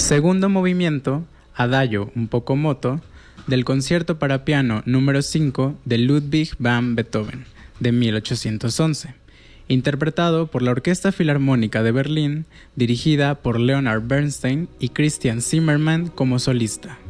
Segundo movimiento, Adagio un poco moto, del concierto para piano número 5 de Ludwig van Beethoven, de 1811, interpretado por la Orquesta Filarmónica de Berlín, dirigida por Leonard Bernstein y Christian Zimmermann como solista.